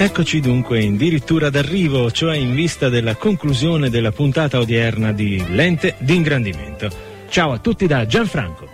Eccoci dunque in dirittura d'arrivo, cioè in vista della conclusione della puntata odierna di Lente d'ingrandimento. Ciao a tutti da Gianfranco.